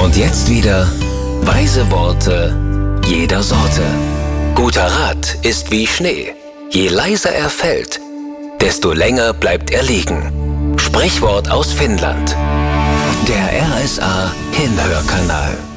Und jetzt wieder weise Worte jeder Sorte. Guter Rat ist wie Schnee. Je leiser er fällt, desto länger bleibt er liegen. Sprichwort aus Finnland. Der RSA Hinhörkanal.